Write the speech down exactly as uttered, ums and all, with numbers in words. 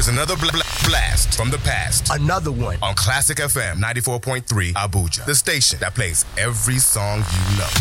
Here's another bl- bl- blast from the past. Another one. On Classic F M ninety-four point three Abuja. The station that plays every song you know.